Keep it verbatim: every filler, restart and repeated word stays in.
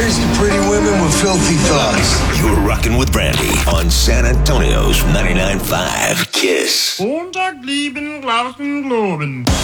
Here's to pretty women with filthy thoughts. You're rocking with Brandy on San Antonio's ninety-nine point five Kiss. Montag, lieben, Glauben, Globen.